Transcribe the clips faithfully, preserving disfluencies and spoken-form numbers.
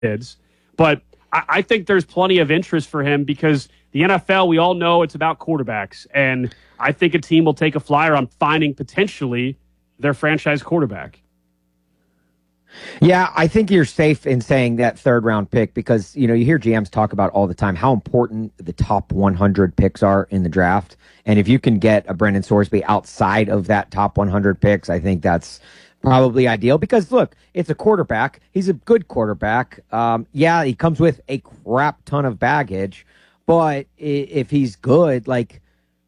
kids. But I, I think there's plenty of interest for him because the N F L, we all know it's about quarterbacks. And I think a team will take a flyer on finding potentially their franchise quarterback. Yeah, I think you're safe in saying that third round pick because, you know, you hear G Ms talk about all the time how important the top one hundred picks are in the draft. And if you can get a Brendan Sorsby outside of that top one hundred picks, I think that's probably ideal because, look, it's a quarterback. He's a good quarterback. Um, yeah, he comes with a crap ton of baggage, but if he's good, like,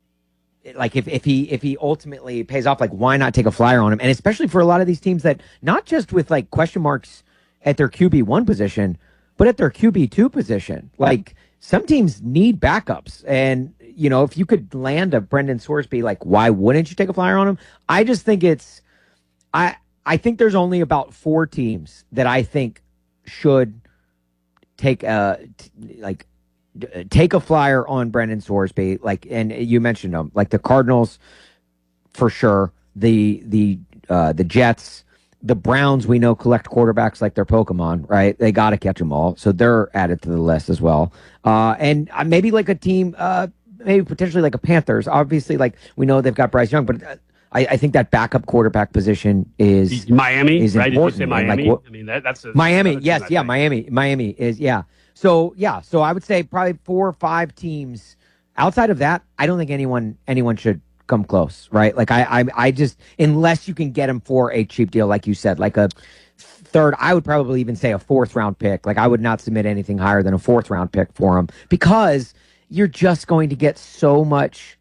Like if, if he if he ultimately pays off, like why not take a flyer on him? And especially for a lot of these teams that not just with like question marks at their Q B one position, but at their Q B two position. Like some teams need backups. And, you know, if you could land a Brendan Sorsby, like why wouldn't you take a flyer on him? I just think it's I I think there's only about four teams that I think should take a t- like take a flyer on Brendan Sorsby, like, and you mentioned them, like the Cardinals, for sure. The the uh, the Jets, the Browns. We know collect quarterbacks like they're Pokemon, right? They got to catch them all, so they're added to the list as well. Uh, and uh, maybe like a team, uh, maybe potentially like a Panthers. Obviously, like we know they've got Bryce Young, but uh, I, I think that backup quarterback position is Miami. Is right? important. Did you say Miami? Like, I mean, that, that's a, Miami. That's yes, yeah, Miami. Miami is yeah. So yeah, so I would say probably four or five teams. Outside of that, I don't think anyone anyone should come close, right? Like I I, I just unless you can get him for a cheap deal, like you said, like a third. I would probably even say a fourth round pick. Like I would not submit anything higher than a fourth round pick for him because you're just going to get so much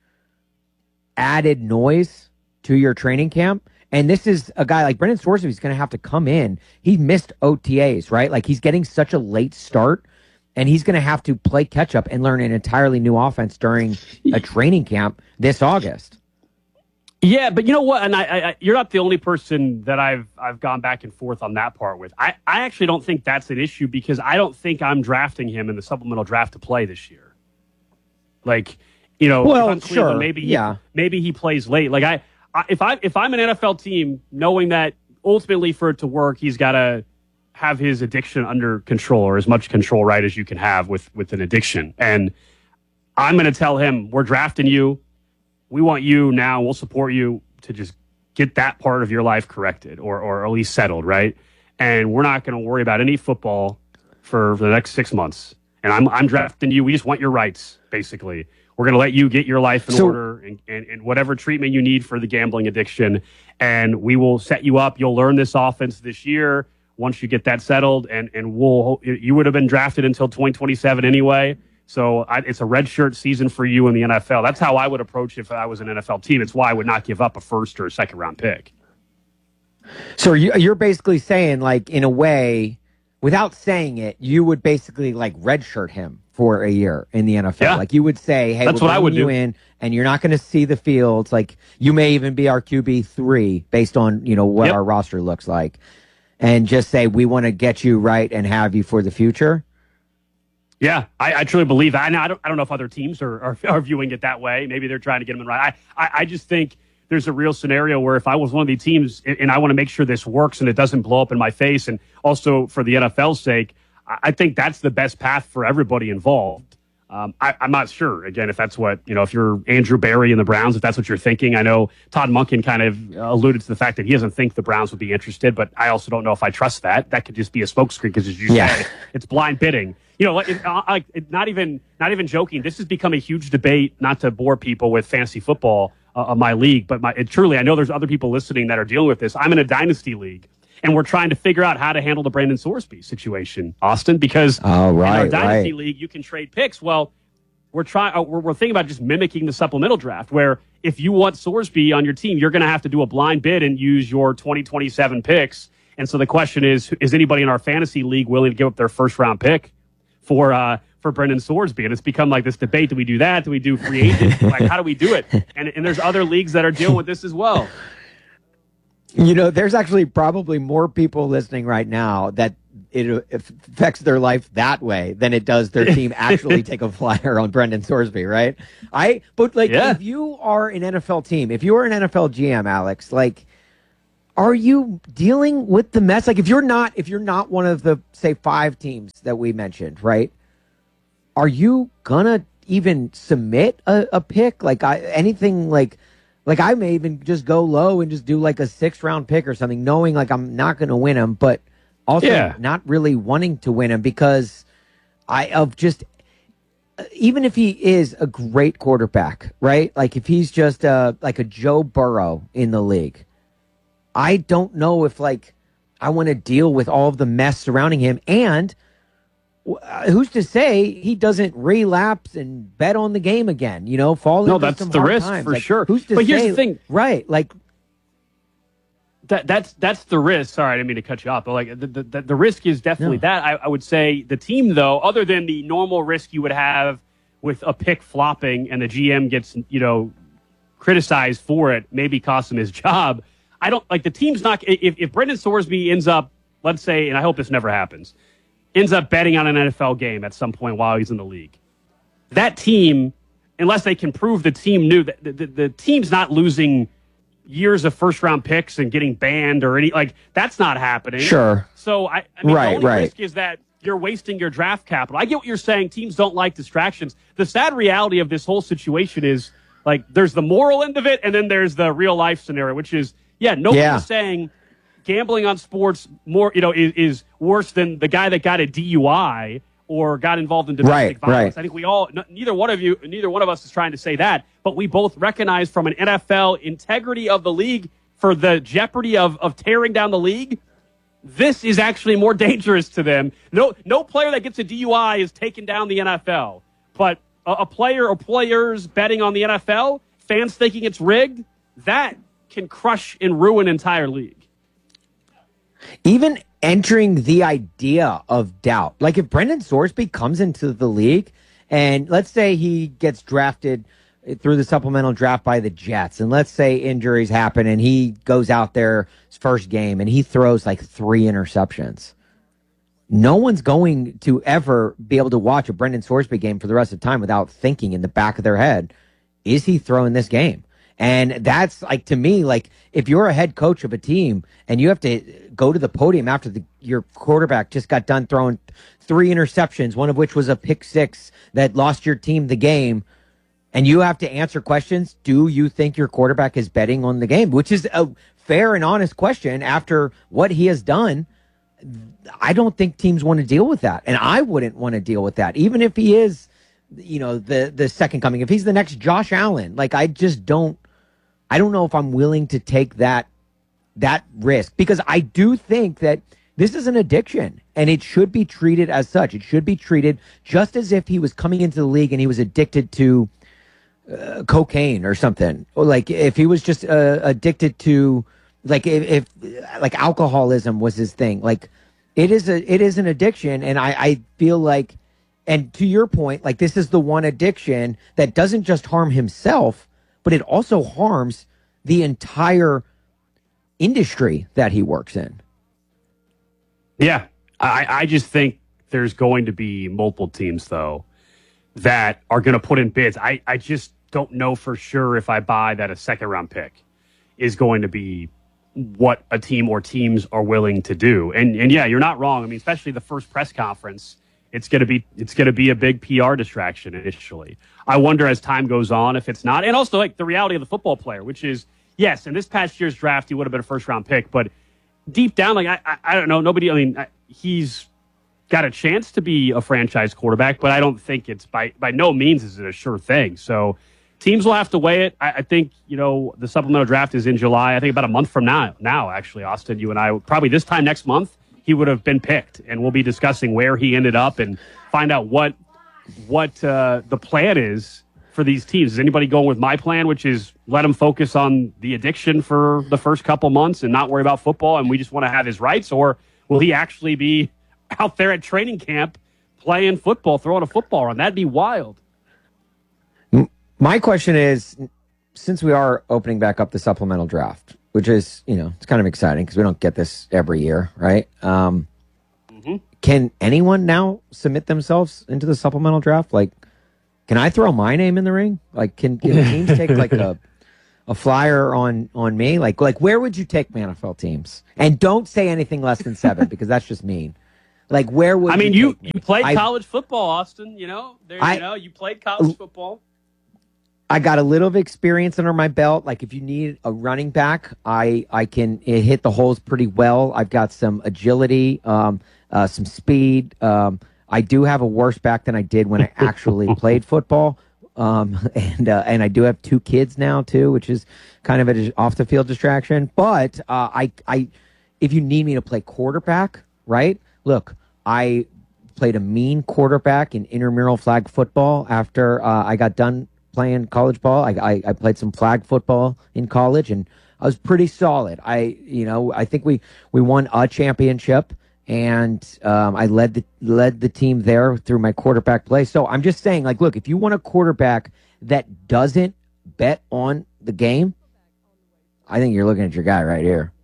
added noise to your training camp. And this is a guy like Brendan Sorsby is going to have to come in. He missed O T As, right? Like he's getting such a late start. And he's going to have to play catch up and learn an entirely new offense during a training camp this August. Yeah, but you know what? And I, I, you're not the only person that I've I've gone back and forth on that part with. I, I actually don't think that's an issue because I don't think I'm drafting him in the supplemental draft to play this year. Like, you know, well, if I'm Cleveland, sure, maybe he, yeah, maybe he plays late. Like I, I if I if I'm an N F L team, knowing that ultimately for it to work, he's got to have his addiction under control or as much control right as you can have with, with an addiction. And I'm going to tell him, we're drafting you. We want you now. We'll support you to just get that part of your life corrected or, or at least settled, right? And we're not going to worry about any football for, for the next six months. And I'm I'm drafting you. We just want your rights, basically. We're going to let you get your life in so, order and, and, and whatever treatment you need for the gambling addiction. And we will set you up. You'll learn this offense this year. Once you get that settled, and and we'll you would have been drafted until twenty twenty-seven anyway. So I, it's a redshirt season for you in the N F L. That's how I would approach it if I was an N F L team. It's why I would not give up a first or a second round pick. So you, you're basically saying, like, in a way, without saying it, you would basically like redshirt him for a year in the N F L. Yeah. Like you would say, hey, that's we're what I would you do. in, and you're not going to see the fields. Like you may even be our Q B three based on you know what yep. our roster looks like. And just say, we want to get you right and have you for the future? Yeah, I, I truly believe that. And I don't, I don't know if other teams are, are, are viewing it that way. Maybe they're trying to get them in right. I, I, I just think there's a real scenario where if I was one of these teams and, and I want to make sure this works and it doesn't blow up in my face, and also for the N F L's sake, I, I think that's the best path for everybody involved. Um, I, I'm not sure, again, if that's what, you know, if you're Andrew Berry and the Browns, if that's what you're thinking. I know Todd Monken kind of alluded to the fact that he doesn't think the Browns would be interested, but I also don't know if I trust that. That could just be a smokescreen because, as you yeah. said, it's blind bidding. You know, it, uh, it, not even not even joking. This has become a huge debate, not to bore people with fantasy football uh, of my league, but my, it, truly, I know there's other people listening that are dealing with this. I'm in a dynasty league. And we're trying to figure out how to handle the Brandon Sorsby situation, Austin, because oh, right, in our dynasty right. league, you can trade picks. Well, We're trying. We're, we're thinking about just mimicking the supplemental draft, where if you want Sorsby on your team, you're going to have to do a blind bid and use your twenty twenty-seven picks. And so the question is: is anybody in our fantasy league willing to give up their first round pick for uh, for Brendan Sorsby? And it's become like this debate: do we do that? Do we do free agent? Like, how do we do it? And and there's other leagues that are dealing with this as well. You know, there's actually probably more people listening right now that it affects their life that way than it does their team actually take a flyer on Brendan Sorsby, right? I but like yeah. if you are an N F L team, if you are an N F L G M, Alex, like are you dealing with the mess? Like if you're not if you're not one of the say five teams that we mentioned, right? Are you gonna even submit a, a pick? Like I, anything like like I may even just go low and just do like a six round pick or something, knowing like I'm not gonna win him, but also yeah. not really wanting to win him because I of just even if he is a great quarterback, right? Like if he's just uh like a Joe Burrow in the league. I don't know if, like, I want to deal with all of the mess surrounding him. And who's to say he doesn't relapse and bet on the game again, you know, fall no, into that's some the hard risk times. for like, sure. Who's to but say, here's the thing. Right, like... That, that's that's the risk. Sorry, I didn't mean to cut you off. But, like, the, the, the risk is definitely No. that. I, I would say the team, though, other than the normal risk you would have with a pick flopping and the G M gets, you know, criticized for it, maybe cost him his job, I don't like the team's not. If, if Brendan Sorsby ends up, let's say, and I hope this never happens, ends up betting on an N F L game at some point while he's in the league, that team, unless they can prove the team knew that the, the, the team's not losing years of first round picks and getting banned or any like that's not happening. Sure. So I, I mean, right, the only right. risk is that you're wasting your draft capital. I get what you're saying. Teams don't like distractions. The sad reality of this whole situation is like there's the moral end of it, and then there's the real life scenario, which is. Yeah, nobody's yeah. saying gambling on sports more, you know, is, is worse than the guy that got a D U I or got involved in domestic right, violence. Right. I think we all, n- neither one of you, neither one of us is trying to say that, but we both recognize from an N F L integrity of the league for the jeopardy of, of tearing down the league, this is actually more dangerous to them. No, no player that gets a D U I is taking down the N F L, but a, a player or players betting on the N F L, fans thinking it's rigged, that can crush and ruin an entire league. Even entering the idea of doubt. Like if Brendan Sorsby comes into the league and let's say he gets drafted through the supplemental draft by the Jets, and let's say injuries happen and he goes out there his first game and he throws like three interceptions. No one's going to ever be able to watch a Brendan Sorsby game for the rest of the time without thinking in the back of their head, is he throwing this game? And that's like, to me, like if you're a head coach of a team and you have to go to the podium after the, your quarterback just got done throwing three interceptions, one of which was a pick six that lost your team the game, and you have to answer questions. Do you think your quarterback is betting on the game? Which is a fair and honest question after what he has done. I don't think teams want to deal with that. And I wouldn't want to deal with that, even if he is, you know, the, the second coming, if he's the next Josh Allen. Like, I just don't, I don't know if I'm willing to take that that risk, because I do think that this is an addiction and it should be treated as such. It should be treated just as if he was coming into the league and he was addicted to uh, cocaine or something. Or like if he was just uh, addicted to like if, if like alcoholism was his thing. Like it is a it is an addiction, and I, I feel like, and to your point, like this is the one addiction that doesn't just harm himself, but it also harms the entire industry that he works in. Yeah, I, I just think there's going to be multiple teams, though, that are going to put in bids. I, I just don't know for sure if I buy that a second-round pick is going to be what a team or teams are willing to do. And, and yeah, you're not wrong. I mean, especially the first press conference, it's going to be it's going to be a big P R distraction initially. I wonder as time goes on if it's not. And also, like, the reality of the football player, which is, yes, in this past year's draft, he would have been a first-round pick, but deep down, like, I, I, I don't know, nobody, I mean, I, he's got a chance to be a franchise quarterback, but I don't think it's by, by no means is it a sure thing. So teams will have to weigh it. I, I think, you know, the supplemental draft is in July. I think about a month from now, now, actually, Austin, you and I, probably this time next month, he would have been picked, and we'll be discussing where he ended up and find out what what uh, the plan is for these teams. Is anybody going with my plan, which is let him focus on the addiction for the first couple months and not worry about football, and we just want to have his rights? Or will he actually be out there at training camp playing football, throwing a football around? That'd be wild. My question is, since we are opening back up the supplemental draft, which is, you know, it's kind of exciting because we don't get this every year, right? Um, mm-hmm. Can anyone now submit themselves into the supplemental draft? Like, can I throw my name in the ring? Like, can, can teams take like a a flyer on on me? Like like where would you take my N F L teams? And don't say anything less than seven because that's just mean. Like where would I mean you you take me? you played I, college football, Austin, you know? There I, you know, you played college football. I got a little of experience under my belt. Like if you need a running back, I I can hit the holes pretty well. I've got some agility, um, uh, some speed. Um, I do have a worse back than I did when I actually played football. Um, and uh, and I do have two kids now too, which is kind of an off the field distraction. But uh, I I if you need me to play quarterback, right? Look, I played a mean quarterback in intramural flag football after uh, I got done playing college ball. I, I I played some flag football in college, and I was pretty solid. I you know I think we we won a championship, and um, I led the led the team there through my quarterback play. So I'm just saying, like, look, if you want a quarterback that doesn't bet on the game, I think you're looking at your guy right here.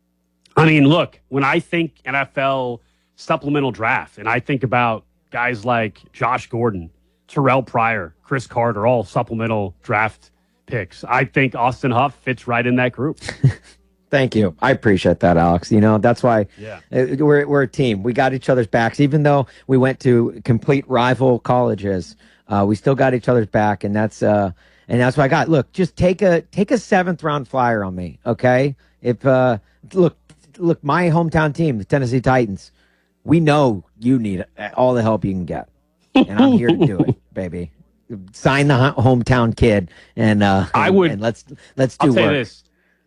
I mean, look, when I think N F L supplemental draft, and I think about guys like Josh Gordon, Terrell Pryor, Chris Carter, all supplemental draft picks, I think Austin Huff fits right in that group. Thank you. I appreciate that, Alex. You know, that's why yeah. we're we're a team. We got each other's backs. Even though we went to complete rival colleges, uh, we still got each other's back, and that's uh, and that's what I got. Look, just take a take a seventh round flyer on me, okay? If uh, look look, my hometown team, the Tennessee Titans, we know you need all the help you can get, and I'm here to do it, baby. Sign the hometown kid, and uh, I would. And let's let's do I'll say work. this.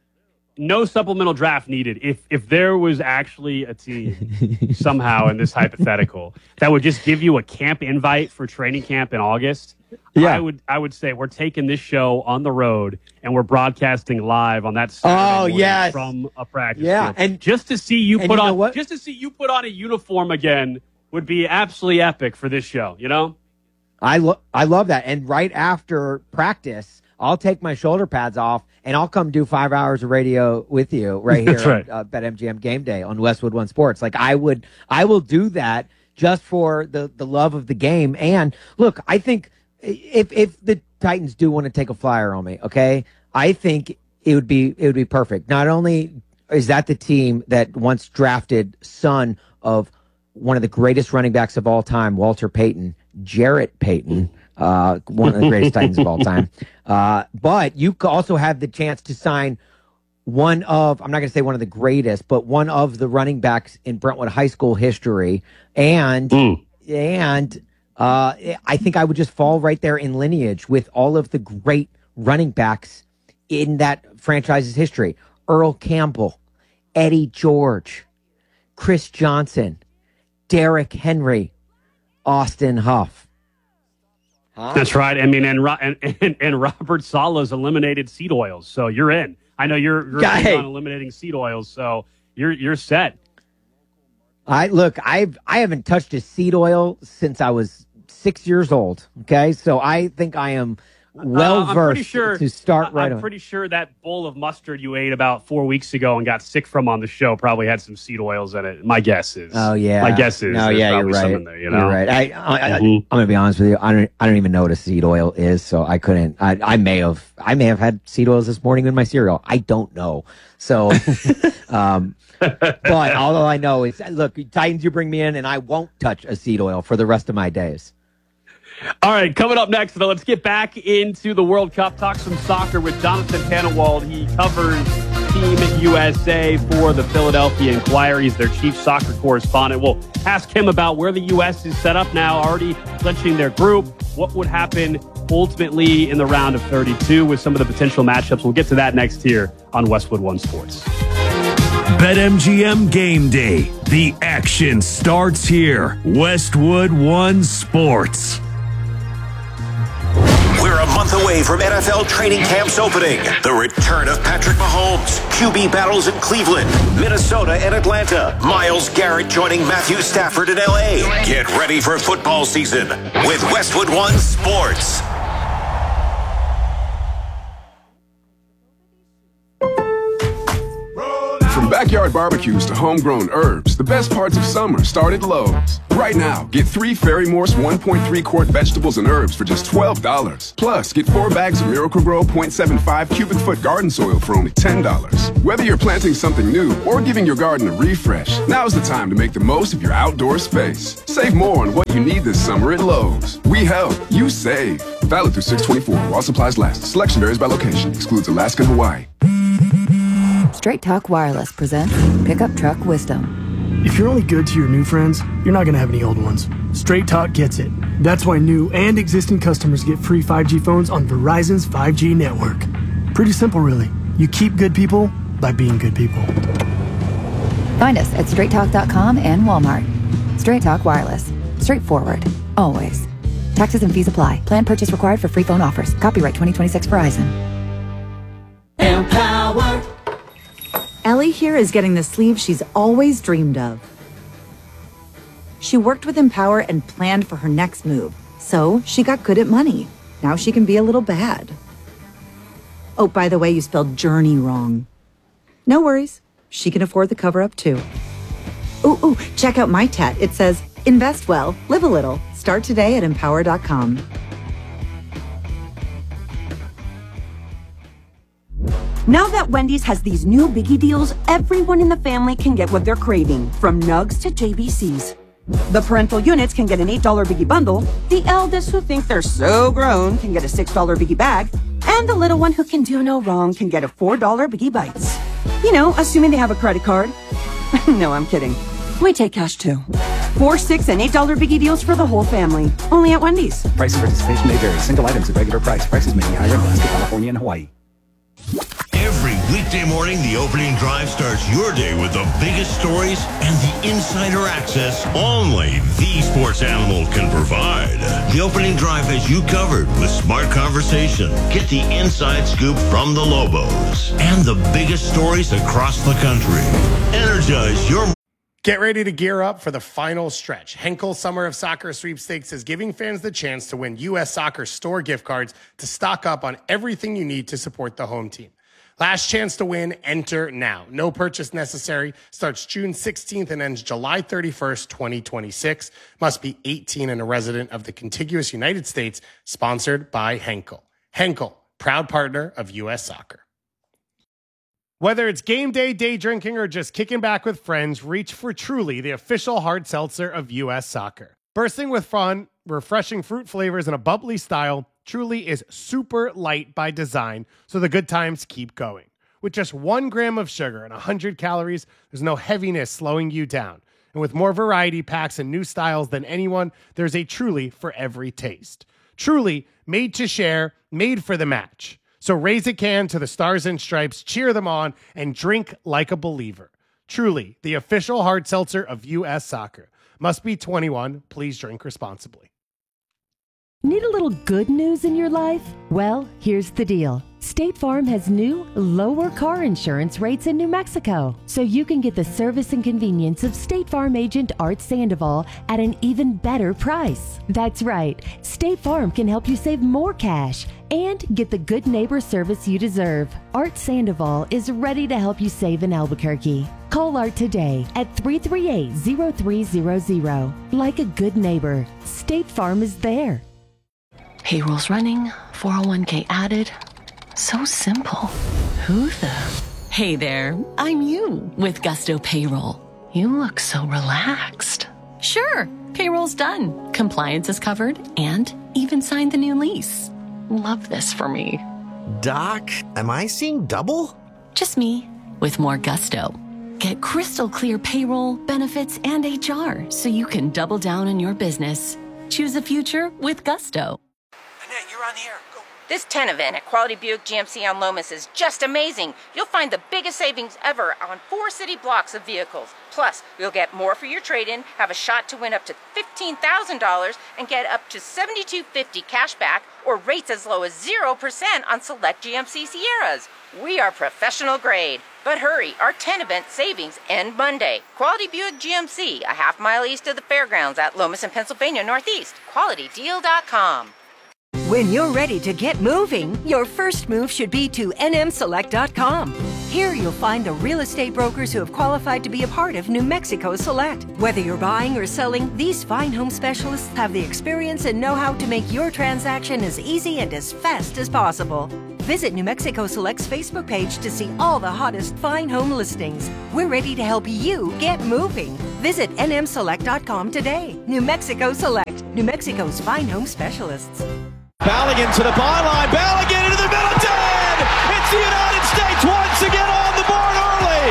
No supplemental draft needed. If if there was actually a team somehow in this hypothetical that would just give you a camp invite for training camp in August, yeah. I would I would say we're taking this show on the road and we're broadcasting live on that Saturday oh, yes. from a practice yeah. field. And just to see you put you on just to see you put on a uniform again would be absolutely epic for this show, you know? I lo- I love that. And right after practice, I'll take my shoulder pads off and I'll come do five hours of radio with you right here right. at uh, BetMGM Game Day on Westwood One Sports. Like I would, I will do that just for the, the love of the game. And look, I think if if the Titans do want to take a flyer on me, okay, I think it would be it would be perfect. Not only is that the team that once drafted son of one of the greatest running backs of all time, Walter Payton, Jarrett Payton. Uh, one of the greatest Titans of all time. Uh, but you also have the chance to sign one of, I'm not going to say one of the greatest, but one of the running backs in Brentwood High School history. And, mm. and, uh, I think I would just fall right there in lineage with all of the great running backs in that franchise's history. Earl Campbell, Eddie George, Chris Johnson, Derrick Henry, Austin Huff. Huh? That's right. I mean, and, and and and Robert Saleh's eliminated seed oils, so you're in. I know you're, you're hey. on eliminating seed oils, so you're you're set. I look. I've I haven't touched a seed oil since I was six years old. Okay, so I think I am well uh, versed sure, to start right. I'm on. pretty sure that bowl of mustard you ate about four weeks ago and got sick from on the show probably had some seed oils in it. My guess is. Oh yeah. My guess is. No, yeah, you're right. There, you know? You're right. I, I, I, mm-hmm. I'm gonna be honest with you. I don't. I don't even know what a seed oil is, so I couldn't. I, I may have. I may have had seed oils this morning in my cereal. I don't know. So, um, but all I know is, look, Titans, you bring me in, and I won't touch a seed oil for the rest of my days. All right, coming up next, though, let's get back into the World Cup, talk some soccer with Jonathan Tannenwald. He covers Team U S A for the Philadelphia Inquirer. He's their chief soccer correspondent. We'll ask him about where the U S is set up now, already clinching their group, what would happen ultimately in the round of thirty-two with some of the potential matchups. We'll get to that next here on Westwood One Sports. BetMGM Game Day. The action starts here. Westwood One Sports. We're a month away from N F L training camps opening. The return of Patrick Mahomes, Q B battles in Cleveland, Minnesota, and Atlanta. Myles Garrett joining Matthew Stafford in L A. Get ready for football season with Westwood One Sports. From From backyard barbecues to homegrown herbs, the best parts of summer start at Lowe's. Right now, get three Fairy Morse one point three quart vegetables and herbs for just twelve dollars. Plus, get four bags of Miracle-Gro zero point seven five cubic foot garden soil for only ten dollars. Whether you're planting something new or giving your garden a refresh, now's the time to make the most of your outdoor space. Save more on what you need this summer at Lowe's. We help, you save. Valid through six twenty-four while supplies last. Selection varies by location. Excludes Alaska and Hawaii. Straight Talk Wireless presents Pickup Truck Wisdom. If you're only good to your new friends, you're not going to have any old ones. Straight Talk gets it. That's why new and existing customers get free five G phones on Verizon's five G network. Pretty simple, really. You keep good people by being good people. Find us at straight talk dot com and Walmart. Straight Talk Wireless. Straightforward. Always. Taxes and fees apply. Plan purchase required for free phone offers. Copyright twenty twenty-six Verizon. Empower. Ellie here is getting the sleeve she's always dreamed of. She worked with Empower and planned for her next move, so she got good at money. Now she can be a little bad. Oh, by the way, you spelled journey wrong. No worries. She can afford the cover-up, too. Ooh, ooh, check out my tat. It says, invest well, live a little. Start today at empower dot com. Now that Wendy's has these new biggie deals, everyone in the family can get what they're craving, from nugs to J B Cs. The parental units can get an eight dollar biggie bundle, the eldest who think they're so grown can get a six dollar biggie bag, and the little one who can do no wrong can get a four dollar biggie bites. You know, assuming they have a credit card. No, I'm kidding. We take cash too. Four, six, and eight dollar biggie deals for the whole family. Only at Wendy's. Price and participation may vary. Single items at regular price. Prices may be higher in Alaska, California, and Hawaii. Every weekday morning, the opening drive starts your day with the biggest stories and the insider access only the sports animal can provide. The opening drive has you covered with smart conversation. Get the inside scoop from the Lobos and the biggest stories across the country. Energize your... Get ready to gear up for the final stretch. Henkel Summer of Soccer Sweepstakes is giving fans the chance to win U S Soccer store gift cards to stock up on everything you need to support the home team. Last chance to win, enter now. No purchase necessary. Starts June sixteenth and ends July thirty-first, twenty twenty-six. Must be eighteen and a resident of the contiguous United States. Sponsored by Henkel. Henkel, proud partner of U S Soccer. Whether it's game day, day drinking, or just kicking back with friends, reach for Truly, the official hard seltzer of U S Soccer. Bursting with fun, refreshing fruit flavors, and a bubbly style, Truly is super light by design, so the good times keep going. With just one gram of sugar and one hundred calories, there's no heaviness slowing you down. And with more variety packs and new styles than anyone, there's a Truly for every taste. Truly, made to share, made for the match. So raise a can to the Stars and Stripes, cheer them on, and drink like a believer. Truly, the official hard seltzer of U S Soccer. Must be twenty-one. Please drink responsibly. Need a little good news in your life? Well, here's the deal. State Farm has new, lower car insurance rates in New Mexico, so you can get the service and convenience of State Farm agent Art Sandoval at an even better price. That's right. State Farm can help you save more cash and get the good neighbor service you deserve. Art Sandoval is ready to help you save in Albuquerque. Call Art today at three three eight, zero three zero zero. Like a good neighbor, State Farm is there. Payroll's running, four oh one k added. So simple. Who the? Hey there, I'm you with Gusto Payroll. You look so relaxed. Sure, payroll's done. Compliance is covered and even signed the new lease. Love this for me. Doc, am I seeing double? Just me with more gusto. Get crystal clear payroll, benefits, and H R so you can double down on your business. Choose a future with Gusto. Annette, you're on the air. Go. This ten event at Quality Buick G M C on Lomas is just amazing. You'll find the biggest savings ever on four city blocks of vehicles. Plus, you'll get more for your trade-in, have a shot to win up to fifteen thousand dollars, and get up to seventy-two fifty cash back or rates as low as zero percent on select G M C Sierras. We are professional grade. But hurry, our ten event savings end Monday. Quality Buick G M C, a half mile east of the fairgrounds at Lomas and Pennsylvania Northeast. quality deal dot com. When you're ready to get moving, your first move should be to N M select dot com. Here you'll find the real estate brokers who have qualified to be a part of New Mexico Select. Whether you're buying or selling, these fine home specialists have the experience and know-how to make your transaction as easy and as fast as possible. Visit New Mexico Select's Facebook page to see all the hottest fine home listings. We're ready to help you get moving. Visit N M select dot com today. New Mexico Select, New Mexico's fine home specialists. Balogun to the byline. Balogun into the middle. Dead! It's the United States once again on the board early.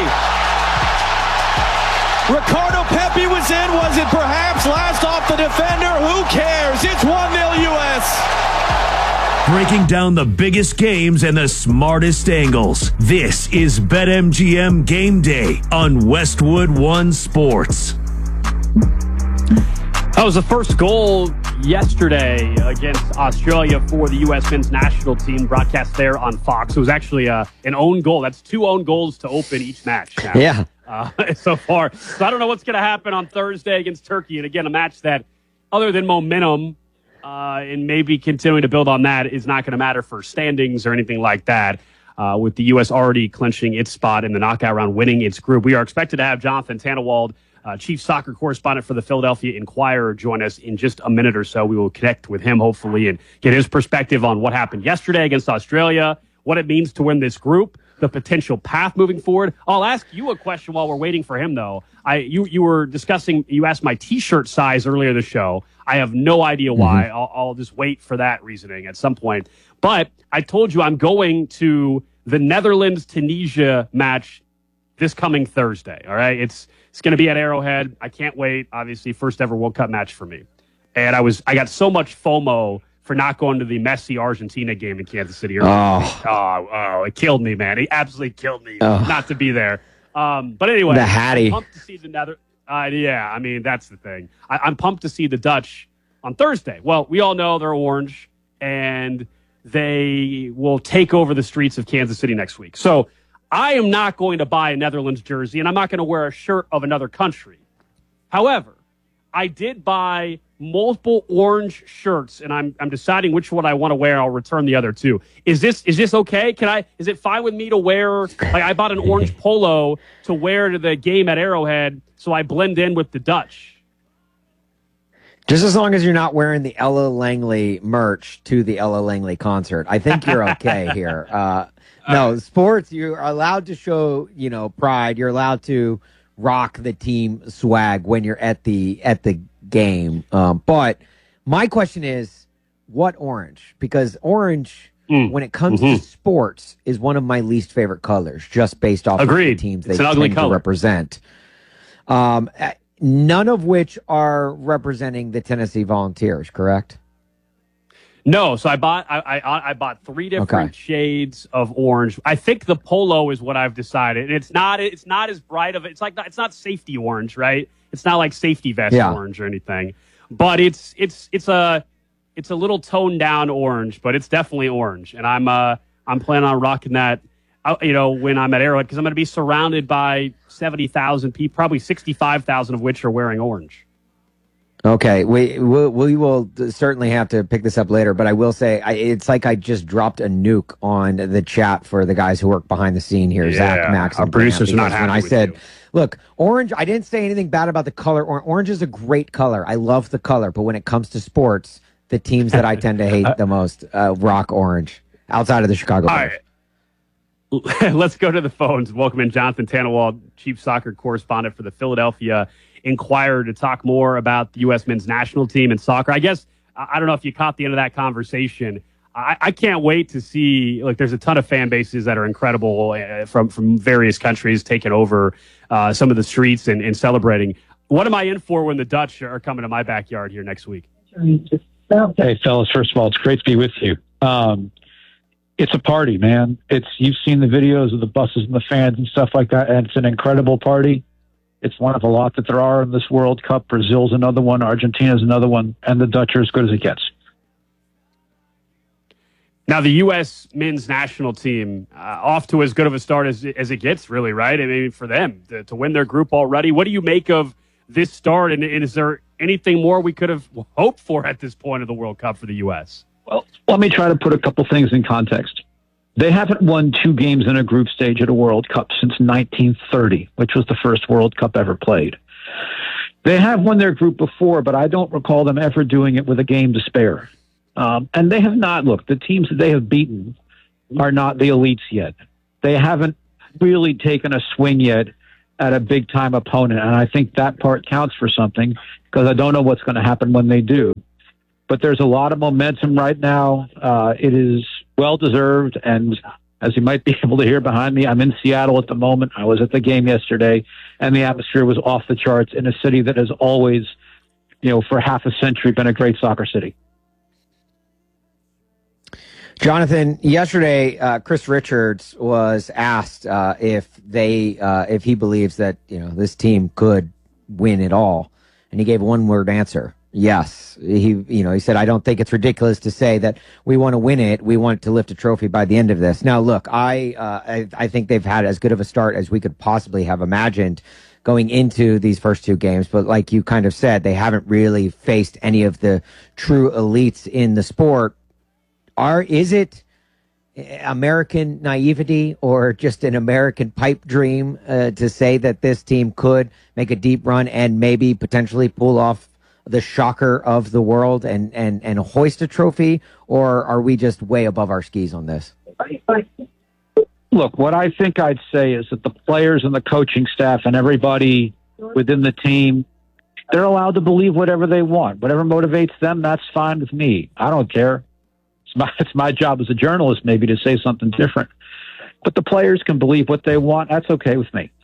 Ricardo Pepi was in. Was it perhaps last off the defender? Who cares? It's one nil U S. Breaking down the biggest games and the smartest angles. This is BetMGM Game Day on Westwood One Sports. That was the first goal yesterday against Australia for the U S men's national team, broadcast there on Fox. It was actually uh, an own goal. That's two own goals to open each match now, yeah. uh, so far. So I don't know what's going to happen on Thursday against Turkey. And again, a match that, other than momentum uh, and maybe continuing to build on that, is not going to matter for standings or anything like that. Uh, with the U S already clinching its spot in the knockout round, winning its group. We are expected to have Jonathan Tannenwald, Uh, chief soccer correspondent for the Philadelphia Inquirer, join us in just a minute or so. We will connect with him, hopefully, and get his perspective on what happened yesterday against Australia, what it means to win this group, the potential path moving forward. I'll ask you a question while we're waiting for him, though. I you you were discussing, you asked my T-shirt size earlier in the show. I have no idea why. Mm-hmm. I'll, I'll just wait for that reasoning at some point. But I told you I'm going to the Netherlands-Tunisia match this coming Thursday, all right? It's It's going to be at Arrowhead. I can't wait. Obviously, first ever World Cup match for me. And I was I got so much FOMO for not going to the Messi Argentina game in Kansas City. Oh. oh, oh, it killed me, man. It absolutely killed me oh. not to be there. Um, but anyway, the Hattie. I'm pumped to see the Nether. Uh, yeah, I mean that's the thing. I, I'm pumped to see the Dutch on Thursday. Well, we all know they're orange, and they will take over the streets of Kansas City next week. So I am not going to buy a Netherlands jersey, and I'm not going to wear a shirt of another country. However, I did buy multiple orange shirts, and I'm I'm deciding which one I want to wear. I'll return the other two. Is this is this okay? Can I? Is it fine with me to wear? Like I bought an orange polo to wear to the game at Arrowhead, so I blend in with the Dutch. Just as long as you're not wearing the Ella Langley merch to the Ella Langley concert, I think you're okay here. Uh, No, sports, you're allowed to show, you know, pride. You're allowed to rock the team swag when you're at the at the game. Um, but my question is, what orange? Because orange, mm. when it comes mm-hmm. to sports, is one of my least favorite colors, just based off Agreed. of the teams they it's an ugly tend color. to represent. Um, none of which are representing the Tennessee Volunteers, correct? No, so I bought I I, I bought three different okay. shades of orange. I think the polo is what I've decided. It's not it's not as bright of it's like it's not safety orange, right? It's not like safety vest yeah. orange or anything. But it's it's it's a it's a little toned down orange, but it's definitely orange. And I'm uh I'm planning on rocking that uh, you know, when I'm at Arrowhead, because I'm going to be surrounded by seventy thousand people, probably sixty-five thousand of which are wearing orange. Okay, we, we we will certainly have to pick this up later, but I will say I, it's like I just dropped a nuke on the chat for the guys who work behind the scene here, yeah, Zach, Max, our and producers are not happy when I with said, you. look, orange, I didn't say anything bad about the color. Or, orange is a great color. I love the color, but when it comes to sports, the teams that I tend to hate the most uh, rock orange outside of the Chicago Bears. All right. Let's go to the phones. Welcome in Jonathan Tannenwald, chief soccer correspondent for the Philadelphia Inquirer, to talk more about the U S men's national team in soccer. I guess, I don't know if you caught the end of that conversation. I, I can't wait to see, like, there's a ton of fan bases that are incredible uh, from, from various countries taking over uh, some of the streets and, and celebrating. What am I in for when the Dutch are coming to my backyard here next week? Hey, fellas, first of all, it's great to be with you. Um, it's a party, man. It's you've seen the videos of the buses and the fans and stuff like that, and it's an incredible party. It's one of a lot that there are in this World Cup. Brazil's another one, Argentina's another one, and the Dutch are as good as it gets. Now, the U S men's national team, uh, off to as good of a start as, as it gets, really, right? I mean, for them to, to win their group already. What do you make of this start, and, and is there anything more we could have hoped for at this point of the World Cup for the U S? Well, let me try to put a couple things in context. They haven't won two games in a group stage at a World Cup since nineteen thirty, which was the first World Cup ever played. They have won their group before, but I don't recall them ever doing it with a game to spare. Um, and they have not, look, the teams that they have beaten are not the elites yet. They haven't really taken a swing yet at a big-time opponent, and I think that part counts for something because I don't know what's going to happen when they do. But there's a lot of momentum right now. Uh, it is well-deserved, and as you might be able to hear behind me, I'm in Seattle at the moment. I was at the game yesterday, and the atmosphere was off the charts in a city that has always, you know, for half a century been a great soccer city. Jonathan, yesterday, uh, Chris Richards was asked uh, if they, uh, if he believes that, you know, this team could win it all, and he gave a one-word answer. Yes. He, you know, he said, I don't think it's ridiculous to say that we want to win it. We want to lift a trophy by the end of this. Now, look, I, uh, I, I think they've had as good of a start as we could possibly have imagined going into these first two games. But like you kind of said, they haven't really faced any of the true elites in the sport. Are, is it American naivety or just an American pipe dream uh, to say that this team could make a deep run and maybe potentially pull off the shocker of the world and, and, and hoist a trophy, or are we just way above our skis on this? Look, what I think I'd say is that the players and the coaching staff and everybody within the team, they're allowed to believe whatever they want. Whatever motivates them, that's fine with me. I don't care. It's my, it's my job as a journalist maybe to say something different. But the players can believe what they want. That's okay with me.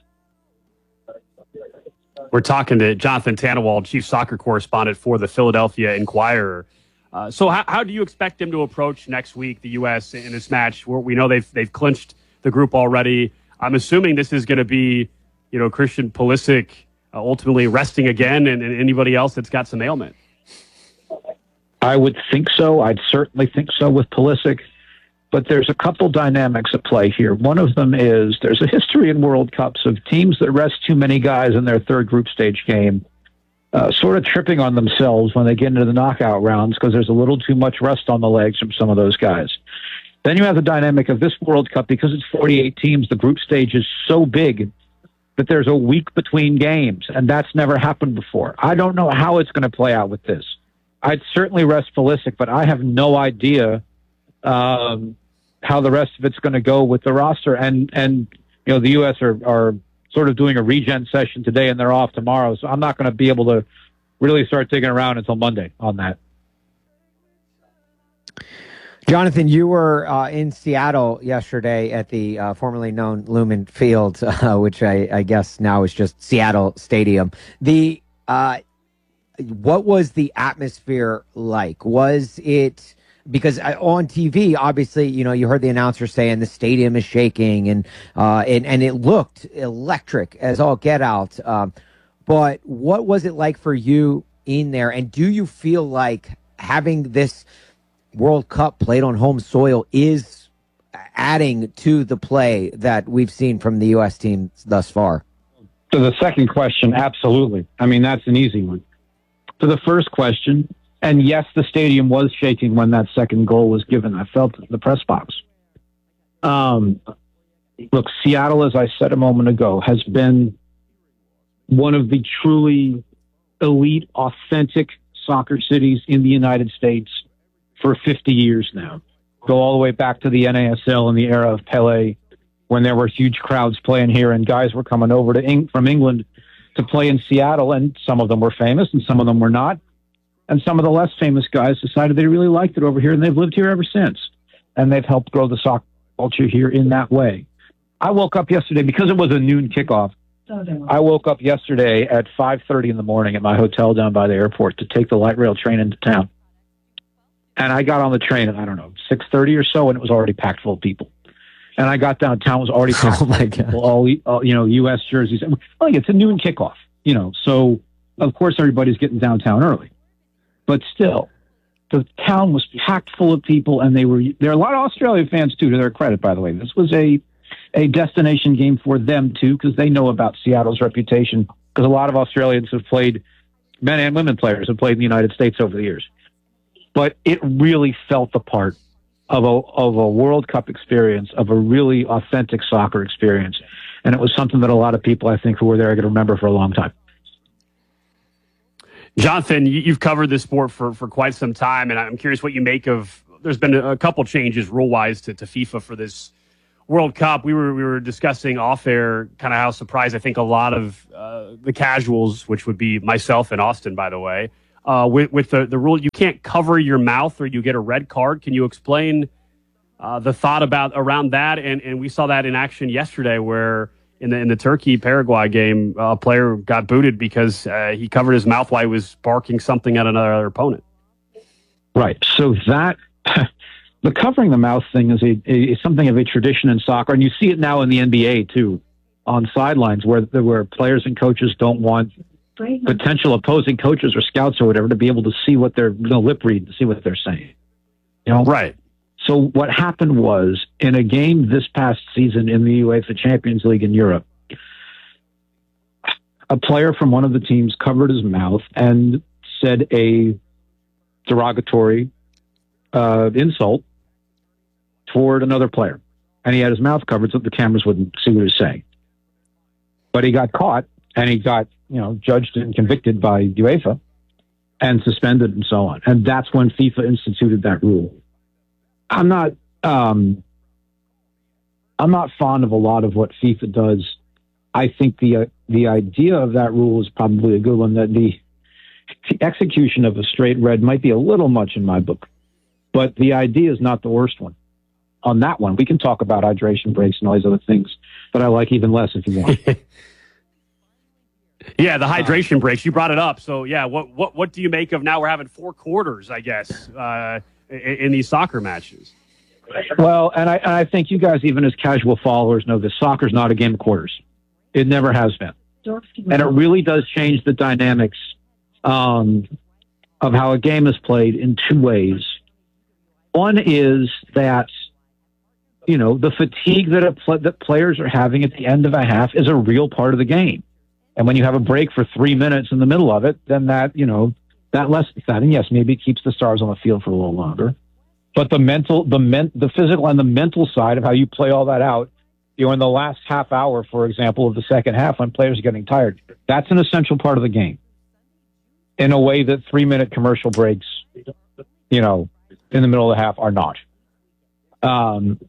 We're talking to Jonathan Tannenwald, chief soccer correspondent for the Philadelphia Inquirer. Uh, so how, how do you expect him to approach next week, the U S in this match? Where we know they've they've clinched the group already. I'm assuming this is going to be, you know, Christian Pulisic uh, ultimately resting again, and, and anybody else that's got some ailment. I would think so. I'd certainly think so with Pulisic. But there's a couple dynamics at play here. One of them is there's a history in World Cups of teams that rest too many guys in their third group stage game, uh, sort of tripping on themselves when they get into the knockout rounds because there's a little too much rust on the legs from some of those guys. Then you have the dynamic of this World Cup, because it's forty-eight teams, the group stage is so big that there's a week between games, and that's never happened before. I don't know how it's going to play out with this. I'd certainly rest Pulisic, but I have no idea um, how the rest of it's going to go with the roster. And, and you know, the U S are, are sort of doing a regen session today, and they're off tomorrow. So I'm not going to be able to really start digging around until Monday on that. Jonathan, you were uh, in Seattle yesterday at the uh, formerly known Lumen Field, uh, which I, I guess now is just Seattle Stadium. The uh, what was the atmosphere like? Was it... Because on T V, obviously, you know, you heard the announcer saying the stadium is shaking, and uh, and, and it looked electric as all get out. Um, but what was it like for you in there? And do you feel like having this World Cup played on home soil is adding to the play that we've seen from the U S team thus far? To the second question, absolutely. I mean, that's an easy one. To the first question, and yes, the stadium was shaking when that second goal was given. I felt it in the press box. Um, look, Seattle, as I said a moment ago, has been one of the truly elite, authentic soccer cities in the United States for fifty years now. Go all the way back to the N A S L in the era of Pelé, when there were huge crowds playing here and guys were coming over to Eng- from England to play in Seattle, and some of them were famous and some of them were not. And some of the less famous guys decided they really liked it over here, and they've lived here ever since. And they've helped grow the soccer culture here in that way. I woke up yesterday, because it was a noon kickoff, I woke up yesterday at five thirty in the morning at my hotel down by the airport to take the light rail train into town. And I got on the train at, I don't know, six thirty or so, and it was already packed full of people. And I got downtown, it was already packed oh my full of people, all, all, you know, U S jerseys. Like, it's a noon kickoff, you know, so of course everybody's getting downtown early. But still, the town was packed full of people, and they were there are a lot of Australian fans, too, to their credit, by the way. This was a, a destination game for them, too, because they know about Seattle's reputation, because a lot of Australians have played, men and women players have played in the United States over the years. But it really felt the part of a of a World Cup experience, of a really authentic soccer experience. And it was something that a lot of people, I think, who were there are going to remember for a long time. Jonathan, you've covered this sport for, for quite some time, and I'm curious what you make of, there's been a couple changes rule-wise to, to FIFA for this World Cup. We were we were discussing off-air kind of how surprised I think a lot of uh, the casuals, which would be myself and Austin, by the way, uh, with, with the, the rule you can't cover your mouth or you get a red card. Can you explain uh, the thought about around that? And, and we saw that in action yesterday where in the in the Turkey-Paraguay game, a player got booted because uh, he covered his mouth while he was barking something at another opponent. Right. So that the covering the mouth thing is a, a something of a tradition in soccer, and you see it now in the N B A too, on sidelines where where players and coaches don't want potential opposing coaches or scouts or whatever to be able to see what they're you know, lip read to see what they're saying. You know, right. So what happened was in a game this past season in the UEFA Champions League in Europe, a player from one of the teams covered his mouth and said a derogatory uh, insult toward another player. And he had his mouth covered so the cameras wouldn't see what he was saying. But he got caught and he got, you know, judged and convicted by UEFA and suspended and so on. And that's when FIFA instituted that rule. I'm not, um, I'm not fond of a lot of what FIFA does. I think the, uh, the idea of that rule is probably a good one. That the, the execution of a straight red might be a little much in my book, but the idea is not the worst one. On that one, we can talk about hydration breaks and all these other things that I like even less if you want. Yeah, the hydration breaks. You brought it up. So, yeah, what what what do you make of now we're having four quarters, I guess, uh, in, in these soccer matches? Well, and I, and I think you guys, even as casual followers, know that soccer's not a game of quarters. It never has been. And it really does change the dynamics um, of how a game is played in two ways. One is that, you know, the fatigue that, a pl- that players are having at the end of a half is a real part of the game. And when you have a break for three minutes in the middle of it, then that, you know, that lessens that. And yes, maybe it keeps the stars on the field for a little longer. But the mental, the men, the physical and the mental side of how you play all that out, you know, in the last half hour, for example, of the second half when players are getting tired, that's an essential part of the game in a way that three minute commercial breaks, you know, in the middle of the half are not. Um,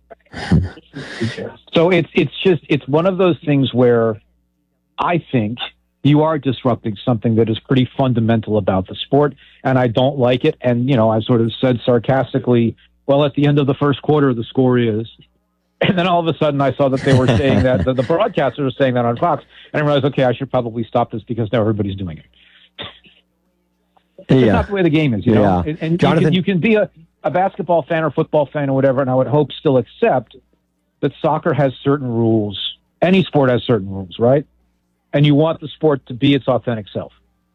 so it's, it's just, it's one of those things where I think you are disrupting something that is pretty fundamental about the sport, and I don't like it. And, you know, I sort of said sarcastically, well, at the end of the first quarter, the score is. And then all of a sudden I saw that they were saying that, the, the broadcasters were saying that on Fox, and I realized, okay, I should probably stop this because now everybody's doing it. It's yeah. not the way the game is, you know? Yeah. And, and Jonathan, you, can, you can be a, a basketball fan or football fan or whatever, and I would hope still accept that soccer has certain rules. Any sport has certain rules, right? And you want the sport to be its authentic self.